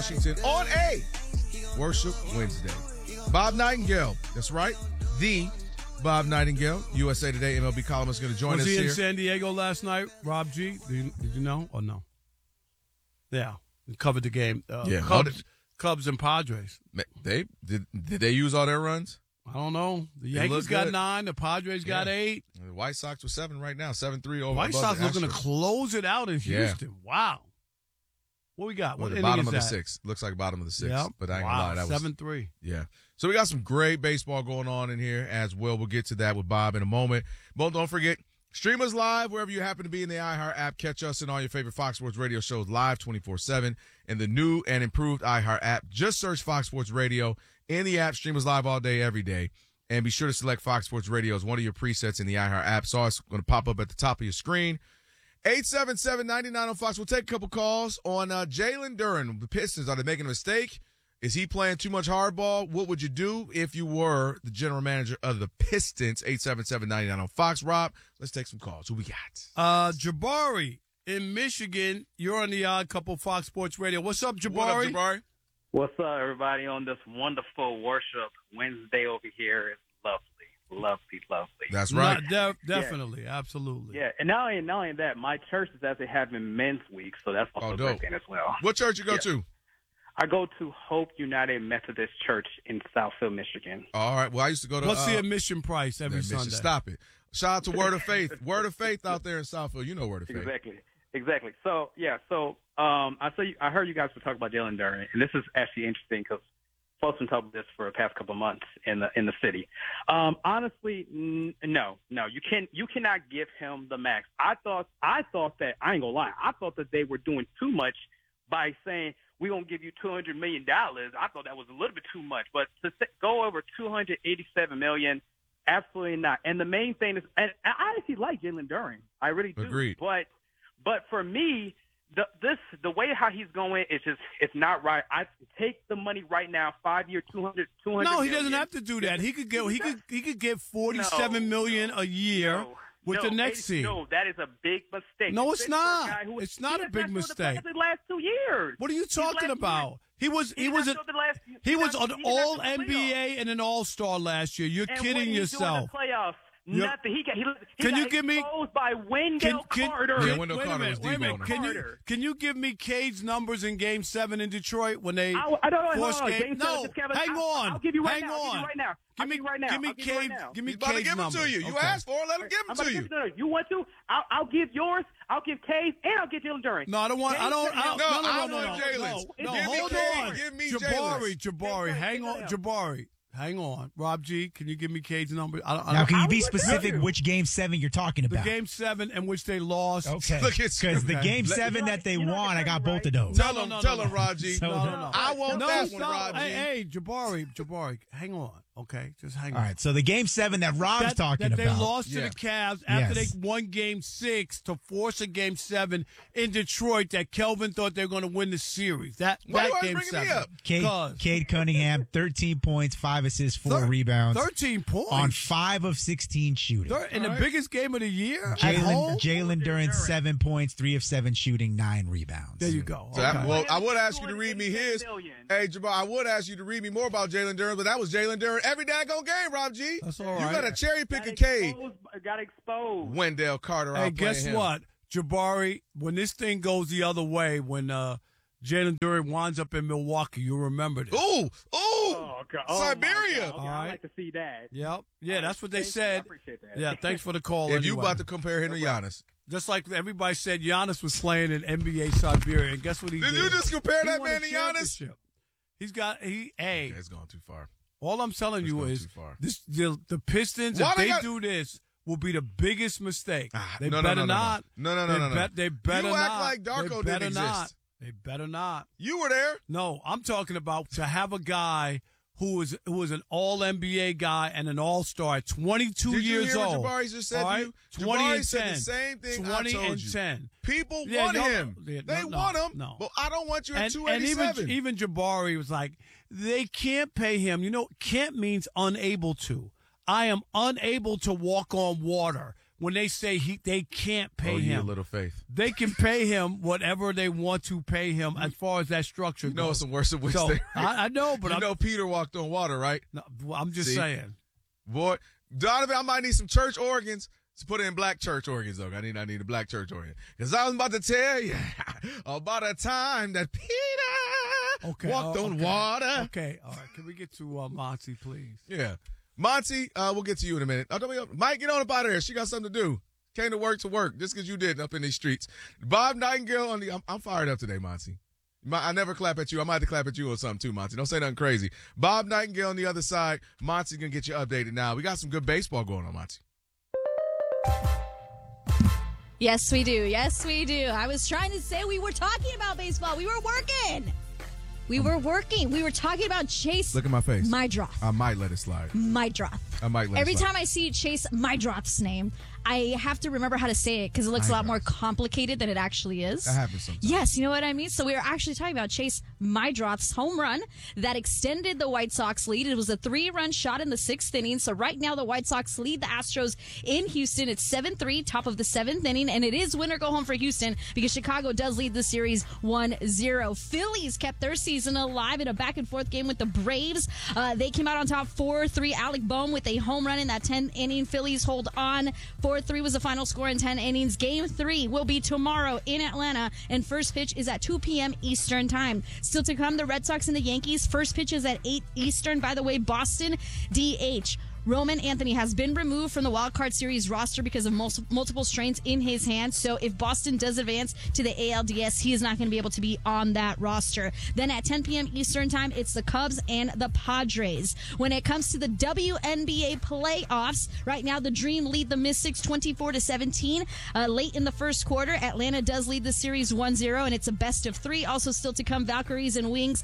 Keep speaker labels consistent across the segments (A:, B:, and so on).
A: Washington on a Worship Wednesday. Bob Nightingale, that's right, the Bob Nightingale, USA Today MLB columnist, going to join us here.
B: Was he in San Diego last night, Rob G? Did you know or no? Yeah, he covered the game. Cubs and Padres.
A: Did they use all their runs?
B: I don't know. The Yankees got 9. The Padres got 8.
A: The White Sox were 7 right now, 7-3 over.
B: White Sox looking to close it out in Houston. Yeah. Wow. What we got? What
A: the bottom of the 6th. Looks like bottom of the 6th.
B: Yep.
A: But I ain't gonna lie, that was
B: 7-3.
A: Yeah. So we got some great baseball going on in here as well. We'll get to that with Bob in a moment. But don't forget, stream us live wherever you happen to be in the iHeart app. Catch us and all your favorite Fox Sports Radio shows live 24/7 in the new and improved iHeart app. Just search Fox Sports Radio in the app. Stream us live all day, every day. And be sure to select Fox Sports Radio as one of your presets in the iHeart app. So it's going to pop up at the top of your screen. 877-99 on Fox. We'll take a couple calls on Jalen Duren. The Pistons, are they making a mistake? Is he playing too much hardball? What would you do if you were the general manager of the Pistons? 877-99 on Fox. Rob, let's take some calls. Who we got?
B: Jabari in Michigan. You're on the Odd Couple Fox Sports Radio. What's up, Jabari?
A: What up, Jabari?
C: What's up, everybody, on this wonderful Worship Wednesday over here? It's lovely.
A: That's right.
B: Definitely, absolutely.
C: Yeah, and not only that, my church is actually having Men's Week, so that's also a great thing as well.
A: What church you go to?
C: I go to Hope United Methodist Church in Southfield, Michigan.
A: All right. Well, I used to go to.
B: What's the admission price every Sunday?
A: Stop it. Shout out to Word of Faith. Word of Faith out there in Southfield. You know Word of Faith.
C: Exactly. So I heard you guys were talking about Jalen Duren, and this is actually interesting because folks have been talking about this for the past couple of months in the city. Honestly, no, you cannot give him the max. I thought that, I ain't gonna lie, I thought that they were doing too much by saying we're gonna give you $200 million. I thought that was a little bit too much, but to go over $287 million, absolutely not. And the main thing is, and I actually like Jalen Duren, I really do.
A: Agreed.
C: But for me, the way how he's going is just, it's not right. I take the money right now, 5-year, 200.
B: No, he doesn't have to do that. He could get $47 million a year with the next team.
C: No, that is a big mistake.
B: No, it's not. It's not a big mistake.
C: The last 2 years.
B: What are you talking about? He was an All NBA and an All Star last year. You're kidding yourself.
C: Nothing. He
B: can you
C: got
B: give me
C: exposed by Wendell Carter.
A: Yeah, Wendell Carter was D-boner.
B: Can you give me Cade's numbers in Game 7 in Detroit when they
C: forced
B: game? No, hang on.
C: I'll give you right
B: hang
C: now.
B: on.
C: Give me right now.
B: Give me Cade's. Give me Cade's numbers.
A: Give them to you. You asked for it. Let him give them to you.
C: You want to? I'll give yours. I'll give Cade, and I'll give Jalen Duren.
B: No, I don't want. I don't.
A: I want Jalen.
B: No, hold on.
A: Give me
B: Jabari. Hang on, Jabari. Hang on. Rob G, can you give me Cade's number?
D: Now, can you be specific which Game 7 you're talking about?
B: The Game 7 in which they lost.
D: Okay. Because the Game 7 that they won, I got both of those.
A: Tell him, Rob G.
B: No.
A: I want that one, Rob G.
B: Hey, Jabari, hang on. Okay, just hang on.
D: All right, so the Game 7 that Rob's talking about.
B: That they lost to the Cavs after they won Game 6 to force a Game 7 in Detroit that Kelvin thought they were going to win the series. That Game 7.
D: Cade Cunningham, 13 points, 5 assists, 4 rebounds.
B: 13 points?
D: On 5 of 16 shooting.
B: In the biggest game of the year?
D: Jalen Duren, 7 points, 3 of 7 shooting, 9 rebounds.
B: There you go.
A: So I would ask you to read me his. Hey, Jabbar, I would ask you to read me more about Jalen Duren, but that was Jalen Duren every daggone game, Rob G.
B: That's all right.
A: You got to cherry pick a Cade.
C: Got exposed.
A: Wendell Carter.
B: Hey, guess what, Jabari? When this thing goes the other way, when Jalen Duren winds up in Milwaukee, you'll remember this.
A: Ooh, Siberia.
C: Okay, I'd like to see that.
B: Yep. Yeah, that's what they said.
C: I appreciate that.
B: Yeah, thanks for the call.
A: If you about to compare him to Giannis.
B: Just like everybody said Giannis was playing in NBA Siberia, and guess what he did?
A: Did you just compare that man to Giannis?
B: Hey,
A: it's gone too far.
B: All I'm telling you is the Pistons, if they do this, will be the biggest mistake. They better not.
A: No.
B: They better not.
A: You act like Darko didn't exist.
B: They better not.
A: You were there.
B: No, I'm talking about to have a guy who was an All-NBA guy and an All-Star at 22 years old.
A: Did you hear what Jabari just said to you?
B: 20
A: Jabari
B: and
A: said
B: 10.
A: the same thing
B: 20
A: I told
B: and
A: you.
B: 10.
A: People want him. They want him.
B: No.
A: But I don't want you at 287.
B: And even Jabari was like, they can't pay him. You know, can't means unable to. I am unable to walk on water. when they say they can't pay
A: you
B: him.
A: a little faith.
B: They can pay him whatever they want to pay him as far as that structure goes.
A: You know it's the worst of which
B: So,
A: they
B: I know, but
A: you know Peter walked on water, right?
B: no, I'm just saying.
A: Boy, Donovan, I might need some church organs to put in black church organs, though. I need a black church organ. Because I was about to tell you about a time that Peter walked on water.
B: Okay, all right. Can we get to Monty, please?
A: Yeah. Monty, we'll get to you in a minute. Mike, get on up out of there. She got something to do. Came to work just because you did up in these streets. Bob Nightingale I'm fired up today, Monty. I never clap at you. I might have to clap at you or something too, Monty. Don't say nothing crazy. Bob Nightingale on the other side. Monty's going to get you updated now. We got some good baseball going on, Monty.
E: Yes, we do. Yes, we do. I was trying to say we were talking about baseball. We were working. We were talking about Chase.
A: Look at my face.
E: Meidroth.
A: I might let it slide.
E: Meidroth.
A: I might let
E: Every
A: it slide.
E: time I see Chase Meidroth's name, I have to remember how to say it because it looks a lot more complicated than it actually is.
A: That happens sometimes.
E: Yes, you know what I mean? So we were actually talking about Chase Meidroth's home run that extended the White Sox lead. It was a 3-run shot in the 6th inning. So right now the White Sox lead the Astros in Houston. It's 7-3, top of the 7th inning. And it is win or go home for Houston because Chicago does lead the series 1-0. Phillies kept their season alive in a back-and-forth game with the Braves. They came out on top 4-3. Alec Boehm with a home run in that 10th inning. Phillies hold on. 4-3 was the final score in 10 innings. Game 3 will be tomorrow in Atlanta, and first pitch is at 2 p.m. Eastern time. Still to come, the Red Sox and the Yankees. First pitch is at 8 Eastern. By the way, Boston DH Roman Anthony has been removed from the Wild Card Series roster because of multiple strains in his hand. So if Boston does advance to the ALDS, he is not going to be able to be on that roster. Then at 10 p.m. Eastern time, it's the Cubs and the Padres. When it comes to the WNBA playoffs, right now the Dream lead the Mystics 24-17. Late in the first quarter, Atlanta does lead the series 1-0, and it's a best of 3. Also still to come, Valkyries and Wings.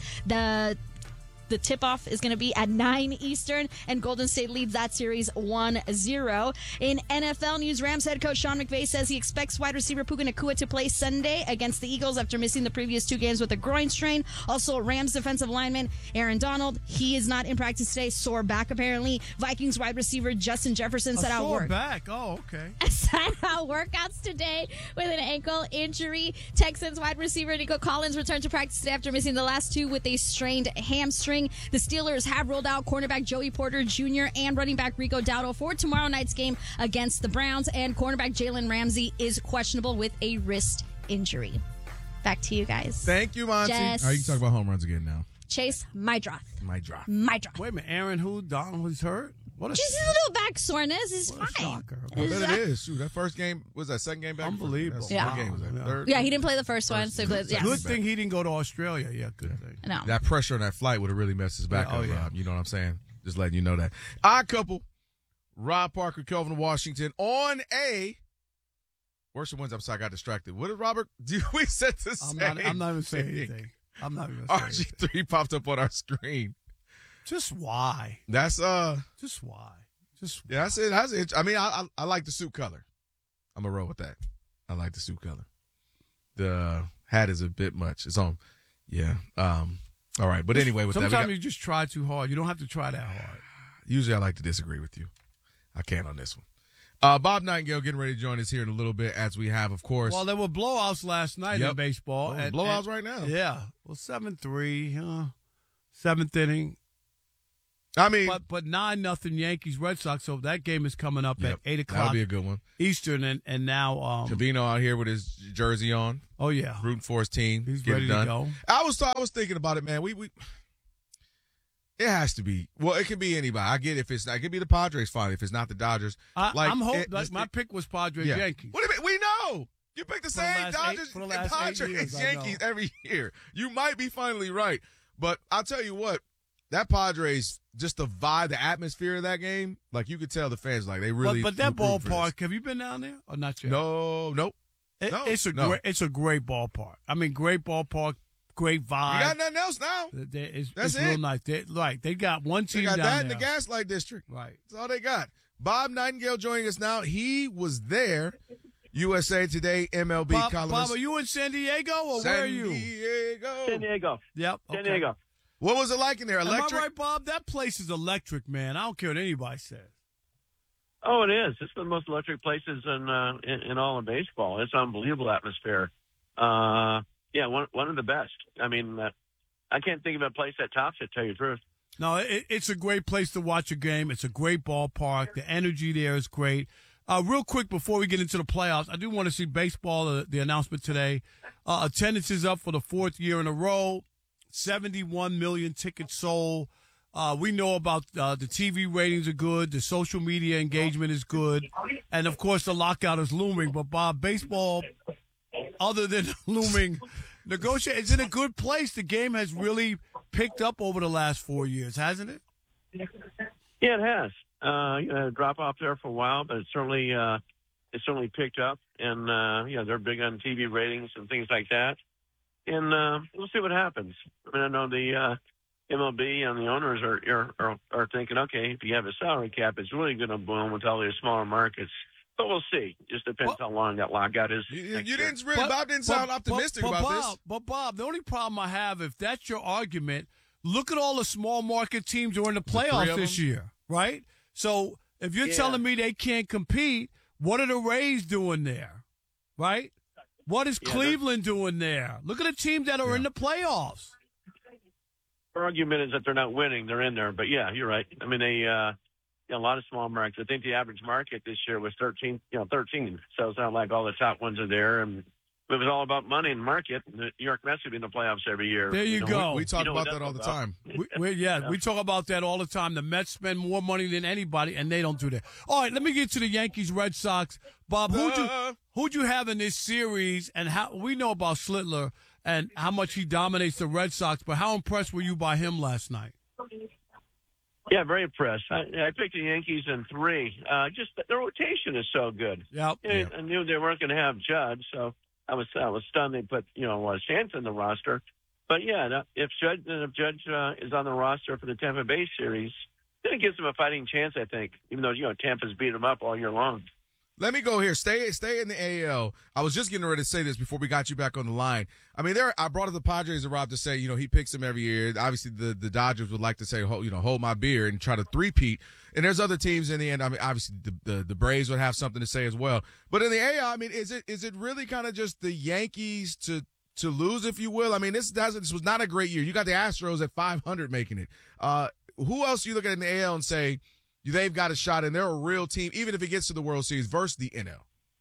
E: The tip-off is going to be at 9 Eastern, and Golden State leads that series 1-0. In NFL news, Rams head coach Sean McVay says he expects wide receiver Puka Nacua to play Sunday against the Eagles after missing the previous 2 games with a groin strain. Also, Rams defensive lineman Aaron Donald, he is not in practice today, sore back apparently. Vikings wide receiver Justin Jefferson set out work.
B: Back? Oh, okay.
E: Set out workouts today with an ankle injury. Texans wide receiver Nico Collins returned to practice today after missing the last 2 with a strained hamstring. The Steelers have rolled out cornerback Joey Porter Jr. and running back Rico Dowdle for tomorrow night's game against the Browns, and cornerback Jalen Ramsey is questionable with a wrist injury. Back to you guys.
A: Thank you, Monty.
E: Jess.
A: All right, you can talk about home runs again now.
E: Chase Meidroth.
A: Meidroth.
B: Wait a minute, Aaron who? Donald was hurt? What a
E: Just a little back soreness is
B: What a
E: fine.
B: shocker.
A: I bet it is. Shoot, that first game, was that second game back?
B: Unbelievable.
E: Yeah.
A: What game was that?
B: Yeah.
A: Third?
E: Yeah, he didn't play the first one. So
A: Good
B: Good thing he didn't go to Australia. Yeah, good thing.
E: No.
A: That pressure on that flight would have really messed his back
B: Yeah,
A: up,
B: oh, yeah.
A: Rob. You know what I'm saying? Just letting you know that. Odd couple, Rob Parker, Kelvin Washington on a worship Wednesday. I got distracted. What did Robert do? We said the same.
B: I'm not even saying anything. I'm not even saying anything.
A: RG3 popped up on our screen.
B: Just why?
A: That's
B: Just why? Just
A: yeah, that's it. That's it. I mean, I like the suit color. I'm gonna roll with that. I like the suit color. The hat is a bit much. It's on. Yeah. All right. But anyway, with that,
B: sometimes you just try too hard. You don't have to try that hard.
A: Usually, I like to disagree with you. I can't on this one. Bob Nightingale getting ready to join us here in a little bit, as we have, of course.
B: Well, there were blowouts last night in baseball.
A: Blowouts right now.
B: Yeah. Well, 7-3, 7th inning.
A: I mean,
B: But 9-0 Yankees Red Sox. So that game is coming up at 8 o'clock.
A: That'll be a good one.
B: Eastern, and now
A: Trevino out here with his jersey on.
B: Oh yeah,
A: rooting for his team.
B: He's
A: Get
B: ready
A: it done.
B: to go.
A: I was thinking about it, man. We it has to be. Well, it can be anybody. I get it if it could be the Padres finally if it's not the Dodgers.
B: I'm hoping. My pick was Padres
A: yeah.
B: Yankees.
A: What do you mean? We know. You pick the same Dodgers and Padres Yankees every year. You might be finally right, but I'll tell you what. That Padres, just the vibe, the atmosphere of that game, like you could tell the fans, like they really.
B: But that ballpark, have you been down there or not yet?
A: Nope.
B: It's a great ballpark. I mean, great ballpark, great vibe.
A: You got nothing else now.
B: It's real nice. They got one team
A: down there. They got that in the
B: there.
A: Gaslight District.
B: Right.
A: That's all they got. Bob Nightingale joining us now. He was there. USA Today MLB columnist.
B: Bob, are you in San Diego or where are you?
C: San Diego.
B: Yep.
C: San
B: okay.
C: Diego.
A: What was it like in there? Electric?
B: Am I right, Bob? That place is electric, man. I don't care what anybody says.
F: Oh, it is. It's the most electric places in all of baseball. It's an unbelievable atmosphere. One of the best. I mean, I can't think of a place that tops it, to tell you the truth.
B: No, it's a great place to watch a game. It's a great ballpark. The energy there is great. Real quick before we get into the playoffs, I do want to see baseball, the announcement today. Attendance is up for the 4th year in a row. 71 million tickets sold. We know about the TV ratings are good. The social media engagement is good. And, of course, the lockout is looming. But, Bob, baseball, other than looming, is in a good place. The game has really picked up over the last 4 years, hasn't it?
F: Yeah, it has. Drop off there for a while, but it's certainly picked up. And, they're big on TV ratings and things like that. And we'll see what happens. I mean, I know the MLB and the owners are thinking, okay, if you have a salary cap, it's really going to boom with all these smaller markets. But we'll see. Just depends how long that lockout is.
A: Bob didn't sound optimistic about this.
B: But Bob, the only problem I have, if that's your argument, look at all the small market teams who are in the playoffs this year, right? So if you're telling me they can't compete, what are the Rays doing there, right? What is Cleveland doing there? Look at the teams that are in the playoffs.
F: Our argument is that they're not winning; they're in there. But yeah, you're right. I mean, a lot of small markets. I think the average market this year was 13. So it's not like all the top ones are there. And it was all about money in the market. New York Mets would be in the playoffs every year.
B: There you go.
A: We talk about that all the time.
B: We talk about that all the time. The Mets spend more money than anybody, and they don't do that. All right, let me get to the Yankees, Red Sox. Bob, who'd you have in this series? And how we know about Schlittler and how much he dominates the Red Sox, but how impressed were you by him last night?
F: Yeah, very impressed. I picked the Yankees in 3. Just the rotation is so good.
B: Yep.
F: I knew they weren't going to have Judge, so I was stunned they put Stanton in the roster. But yeah, if Judge is on the roster for the Tampa Bay series, then it gives them a fighting chance. I think, even though Tampa's beat them up all year long.
A: Let me go here. Stay in the AL. I was just getting ready to say this before we got you back on the line. I mean, I brought up the Padres and Rob to say, he picks them every year. Obviously, the Dodgers would like to say, hold my beer and try to three-peat. And there's other teams in the end. I mean, obviously, the Braves would have something to say as well. But in the AL, I mean, is it really kind of just the Yankees to lose, if you will? I mean, this was not a great year. You got the Astros at 500 making it. Who else you look at in the AL and say, they've got a shot, and they're a real team, even if it gets to the World Series versus the NL?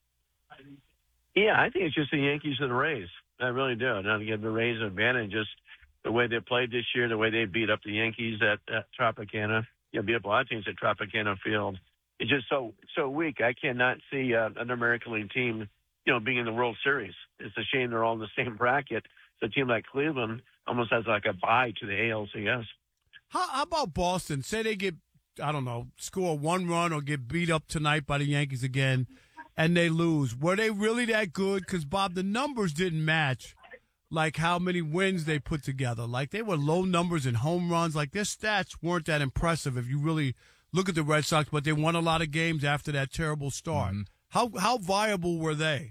F: Yeah, I think it's just the Yankees and the Rays. I really do. Now to give the Rays an advantage, just the way they played this year, the way they beat up the Yankees at Tropicana. Beat up a lot of teams at Tropicana Field. It's just so weak. I cannot see an American League team, being in the World Series. It's a shame they're all in the same bracket. So a team like Cleveland almost has like a bye to the ALCS.
B: How about Boston? Say they get, I don't know, score 1 run or get beat up tonight by the Yankees again, and they lose. Were they really that good? Because, Bob, the numbers didn't match, like how many wins they put together. Like, they were low numbers in home runs. Like, their stats weren't that impressive if you really look at the Red Sox, but they won a lot of games after that terrible start. Mm-hmm. How viable were they?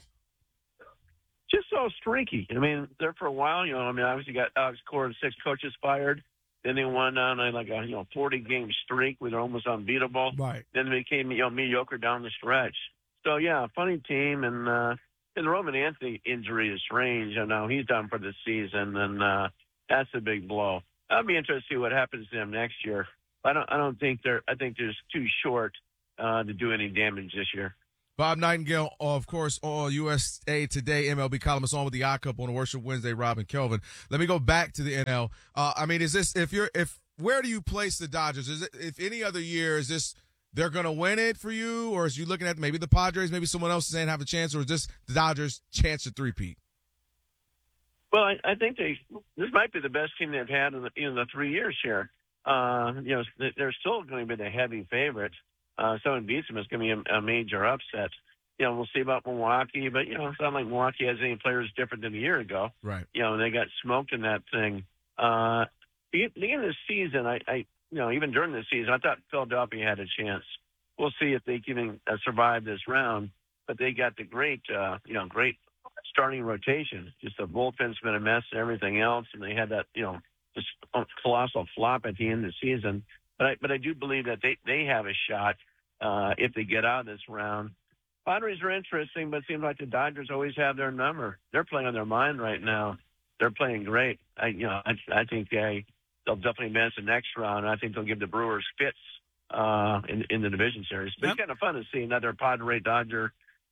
F: Just so streaky. I mean, there for a while, obviously got Alex Cora and 6 coaches fired. Then they won on a 40-game streak where they're almost unbeatable.
B: Right.
F: Then they became mediocre down the stretch. So yeah, funny team, and the Roman Anthony injury is strange. I know he's done for the season, and that's a big blow. I'll be interested to see what happens to them next year. I don't think I think they're too short to do any damage this year.
A: Bob Nightingale, of course, on USA Today, MLB columnist on with the Odd Cup on a Worship Wednesday, Rob and Kelvin. Let me go back to the NL. I mean, is this, where do you place the Dodgers? Is it, if any other year, is this, they're going to win it for you? Or is you looking at maybe the Padres, maybe someone else saying have a chance, or is this the Dodgers' chance to three-peat?
F: Well, I think this might be the best team they've had in the 3 years here. They're still going to be the heavy favorite. Someone beats them, it's going to be a major upset. We'll see about Milwaukee, but, it's not like Milwaukee has any players different than a year ago.
A: Right.
F: They got smoked in that thing. Beginning of the season, I even during the season, I thought Philadelphia had a chance. We'll see if they can survive this round, but they got the great starting rotation. Just the bullpen's been a mess and everything else, and they had that, just colossal flop at the end of the season. But I do believe that they have a shot if they get out of this round. Padres are interesting, but it seems like the Dodgers always have their number. They're playing on their mind right now. They're playing great. I think they'll definitely advance the next round. I think they'll give the Brewers fits in the division series. But it's kind of fun to see another Padre Dodger.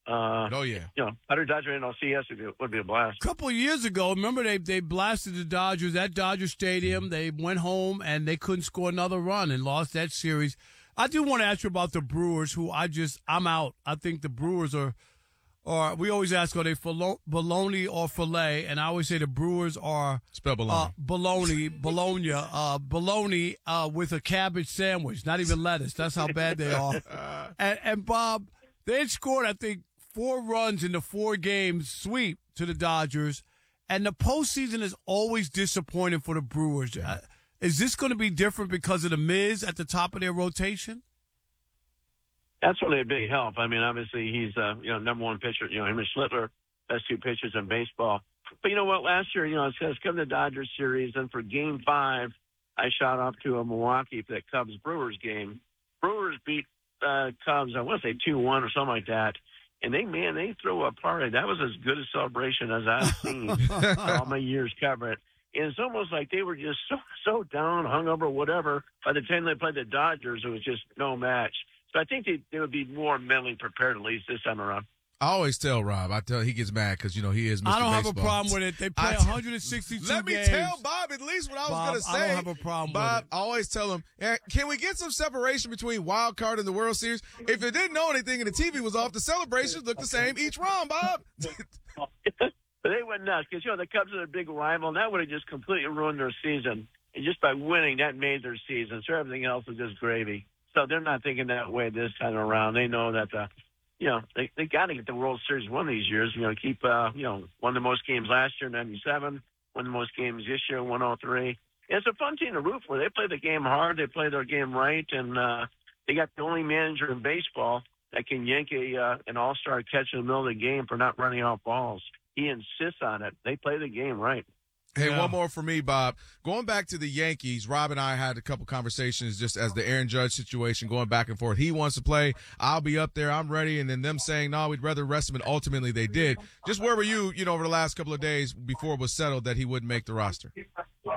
F: Padre Dodger NLCS would be a blast.
B: A couple of years ago, remember they blasted the Dodgers at Dodger Stadium. They went home and they couldn't score another run and lost that series. I do want to ask you about the Brewers, who I'm out. I think the Brewers are we always ask, are they bologna or filet? And I always say the Brewers are
A: spell bologna.
B: Bologna with a cabbage sandwich, not even lettuce. That's how bad they are. And Bob, they had scored, I think, 4 runs in the 4 games sweep to the Dodgers, and the postseason is always disappointing for the Brewers. Is this going to be different because of the Miz at the top of their rotation?
F: That's really a big help. I mean, obviously he's number one pitcher. Him and Schlittler, best 2 pitchers in baseball. But you know what? Last year, it says come to the Dodgers series, and for Game 5, I shot off to a Milwaukee for that Cubs Brewers game. Brewers beat Cubs, I want to say 2-1 or something like that. And they threw a party. That was as good a celebration as I've seen all my years covering it. And it's almost like they were just so down, hungover, whatever. By the time they played the Dodgers, it was just no match. So I think they would be more mentally prepared, at least this time around.
A: I always tell Rob, he gets mad because, he is Mr.
B: I don't
A: Baseball.
B: have a problem with it. They play 162 games.
A: Let me tell Bob at least what I was going to say.
B: I don't have a problem
A: Bob,
B: with it.
A: I always tell him, can we get some separation between wild card and the World Series? If you didn't know anything and the TV was off, the celebrations look the same each round, Bob.
F: But they went nuts because, the Cubs are a big rival, and that would have just completely ruined their season. And just by winning, that made their season. So everything else is just gravy. So they're not thinking that way this time around. They know that, they got to get the World Series one of these years. Keep, won the most games last year, 97, won the most games this year, 103. And it's a fun team to root for. They play the game hard. They play their game right. And they got the only manager in baseball that can yank an all-star catch in the middle of the game for not running out balls. He insists on it. They play the game right.
A: Hey, one more for me, Bob. Going back to the Yankees, Rob and I had a couple conversations just as the Aaron Judge situation going back and forth. He wants to play. I'll be up there. I'm ready. And then them saying, no, we'd rather rest him. And ultimately they did. Just where were you, over the last couple of days before it was settled that he wouldn't make the roster?
F: Well,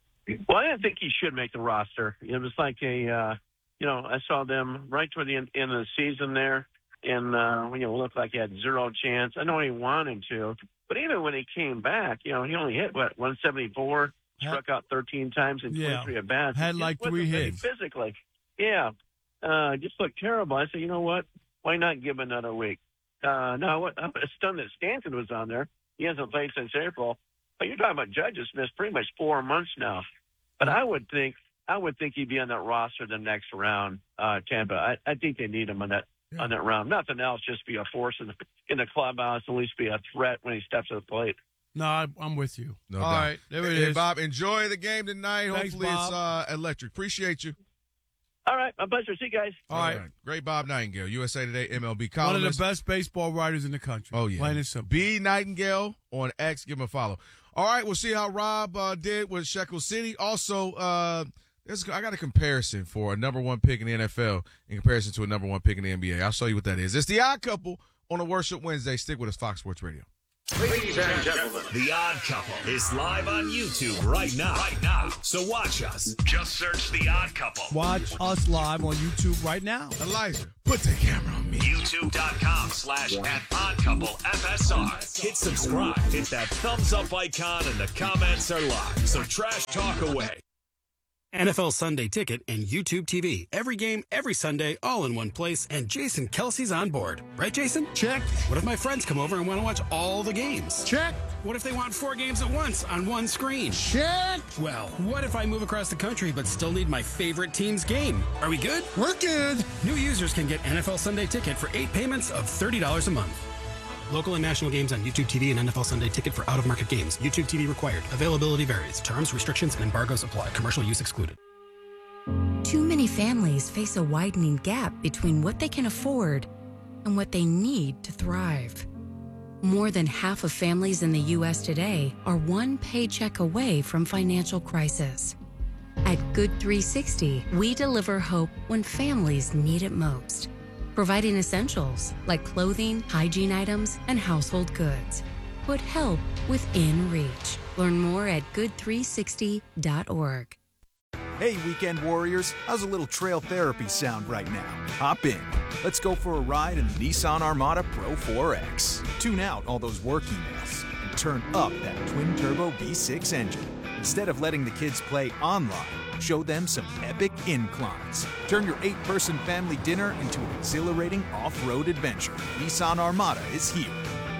F: I didn't think he should make the roster. It was like I saw them right toward the end of the season there. And, it looked like he had zero chance. I know he wanted to. But even when he came back, he only hit, 174, struck out 13 times in 23 at-bats.
B: Had like 3 hits.
F: Physically. Yeah. Just looked terrible. I said, you know what? Why not give him another week? Now, I'm stunned that Stanton was on there. He hasn't played since April. But you're talking about Judge has missed pretty much 4 months now. But I would think he'd be on that roster the next round, Tampa. I think they need him on that round. Nothing else, just be a force in the clubhouse, at least be a threat when he steps to the plate.
B: No, I'm with you.
A: No
B: All
A: doubt.
B: right, there it
A: Hey,
B: is.
A: Bob, enjoy the game tonight.
B: Thanks,
A: Hopefully
B: Bob.
A: it's electric. Appreciate you.
F: All right, my pleasure. See you guys.
B: All right.
A: Great Bob Nightingale, USA Today MLB
B: One of
A: columnist.
B: the best baseball writers in the country.
A: Oh, yeah.
B: Plain and simple.
A: B. Nightingale on X. Give him a follow. All right, we'll see how Rob did with Shekel City. Also, I got a comparison for a number 1 pick in the NFL in comparison to a number 1 pick in the NBA. I'll show you what that is. It's The Odd Couple on a Worship Wednesday. Stick with us, Fox Sports Radio.
G: Ladies and gentlemen, The Odd Couple is live on YouTube right now. So watch us. Just search The Odd Couple.
B: Watch us live on YouTube right now.
A: Elijah, put the camera on me.
G: YouTube.com/@oddcouplefsr. Hit subscribe. Hit that thumbs up icon and the comments are live. So trash talk away.
H: NFL Sunday Ticket and YouTube TV. Every game, every Sunday, all in one place, and Jason Kelsey's on board. Right, Jason?
B: Check.
H: What if my friends come over and want to watch all the games?
B: Check.
H: What if they want 4 games at once on one screen?
B: Check.
H: Well, what if I move across the country but still need my favorite team's game? Are we good?
B: We're good.
H: New users can get NFL Sunday Ticket for 8 payments of $30 a month. Local and national games on YouTube TV and NFL Sunday Ticket for out-of-market games. YouTube TV required. Availability varies. Terms, restrictions, and embargoes apply. Commercial use excluded.
I: Too many families face a widening gap between what they can afford and what they need to thrive. More than half of families in the U.S. today are one paycheck away from financial crisis. At Good 360, we deliver hope when families need it most. providing essentials like clothing, hygiene items, and household goods. Put help within reach. Learn more at good360.org.
J: Hey, weekend warriors, how's a little trail therapy sound right now? Hop in. Let's go for a ride in the Nissan Armada Pro 4X. Tune out all those work emails and turn up that twin-turbo V6 engine. Instead of letting the kids play online, show them some epic inclines. Turn your 8-person family dinner into an exhilarating off-road adventure. Nissan Armada is here.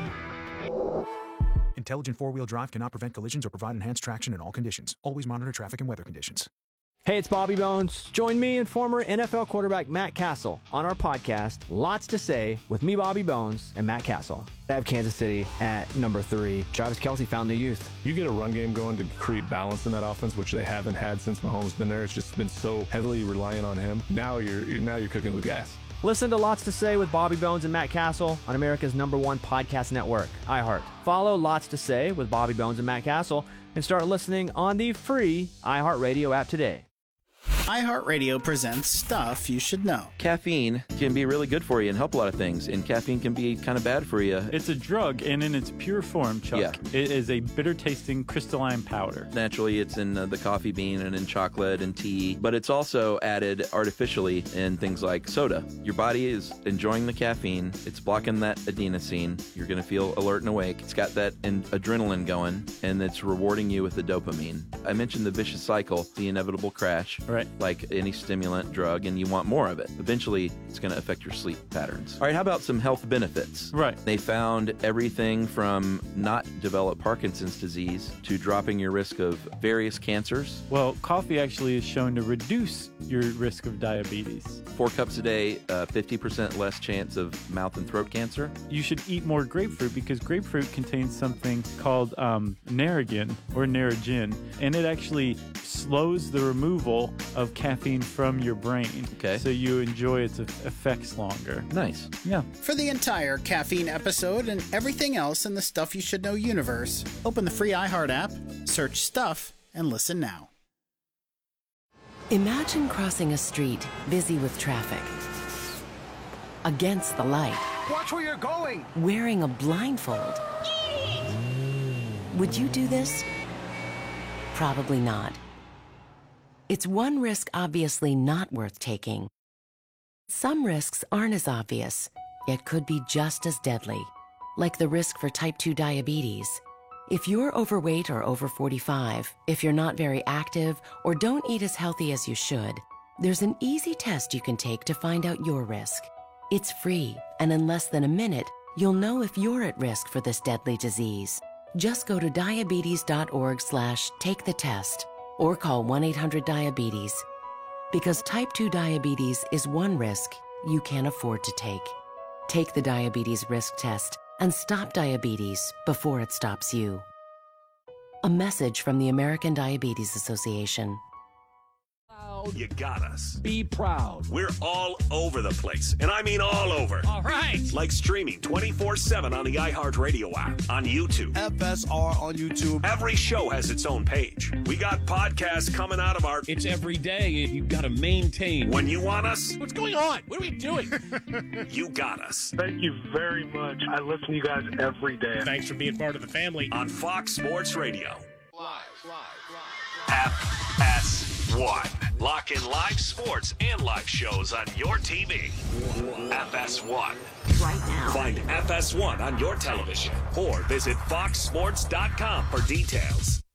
J: Intelligent four-wheel drive cannot prevent collisions or provide enhanced traction in all conditions. Always monitor traffic and weather conditions.
K: Hey, it's Bobby Bones. Join me and former NFL quarterback Matt Castle on our podcast, Lots to Say, with me, Bobby Bones, and Matt Castle. I have Kansas City at number 3. Travis Kelce found the youth.
L: You get a run game going to create balance in that offense, which they haven't had since Mahomes been there. It's just been so heavily reliant on him. Now you're cooking with gas.
K: Listen to Lots to Say with Bobby Bones and Matt Castle on America's #1 podcast network, iHeart. Follow Lots to Say with Bobby Bones and Matt Castle and start listening on the free iHeartRadio app today.
M: iHeartRadio presents Stuff You Should Know.
N: Caffeine can be really good for you and help a lot of things, and caffeine can be kind of bad for you.
O: It's a drug, and in its pure form, Chuck, it is a bitter-tasting crystalline powder.
N: Naturally, it's in the coffee bean and in chocolate and tea, but it's also added artificially in things like soda. Your body is enjoying the caffeine. It's blocking that adenosine. You're going to feel alert and awake. It's got that adrenaline going, and it's rewarding you with the dopamine. I mentioned the vicious cycle, the inevitable crash.
O: Right.
N: Like any stimulant drug, and you want more of it. Eventually, it's going to affect your sleep patterns. All right, how about some health benefits?
O: Right.
N: They found everything from not develop Parkinson's disease to dropping your risk of various cancers.
O: Well, coffee actually is shown to reduce your risk of diabetes.
N: 4 cups a day, 50% less chance of mouth and throat cancer.
O: You should eat more grapefruit because grapefruit contains something called Narragin or Narragin, and it actually slows the removal of caffeine from your brain.
N: Okay.
O: So you enjoy its effects longer.
N: Nice.
O: Yeah.
M: For the entire caffeine episode and everything else in the Stuff You Should Know universe, open the free iHeart app, search Stuff, and listen now.
P: Imagine crossing a street busy with traffic. Against the light.
Q: Watch where you're going!
P: Wearing a blindfold. Would you do this? Probably not. It's one risk obviously not worth taking. Some risks aren't as obvious, yet could be just as deadly, like the risk for type 2 diabetes. If you're overweight or over 45, if you're not very active, or don't eat as healthy as you should, there's an easy test you can take to find out your risk. It's free, and in less than a minute, you'll know if you're at risk for this deadly disease. Just go to diabetes.org/takethetest. or call 1-800-DIABETES. Because type 2 diabetes is one risk you can't afford to take. Take the diabetes risk test and stop diabetes before it stops you. A message from the American Diabetes Association.
G: You got us.
Q: Be proud.
G: We're all over the place, and I mean all over.
Q: All right.
G: Like streaming 24/7 on the iHeartRadio app, on YouTube.
Q: FSR on YouTube.
G: Every show has its own page. We got podcasts coming out of our...
Q: It's every day, and you've got to maintain.
G: When you want us...
Q: What's going on? What are we doing?
G: You got us.
R: Thank you very much. I listen to you guys every day.
Q: Thanks for being part of the family.
G: On Fox Sports Radio. FS1. Lock in live sports and live shows on your TV. FS1.
P: Right now.
G: Find FS1 on your television or visit foxsports.com for details.